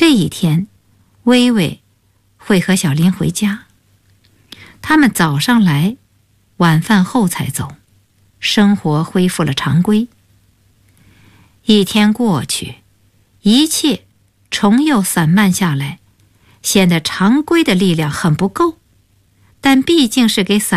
这一天，微微会和小林回家。他们早上来，晚饭后才走，生活恢复了常规。一天过去，一切重又散漫下来，显得常规的力量很不够，但毕竟是给散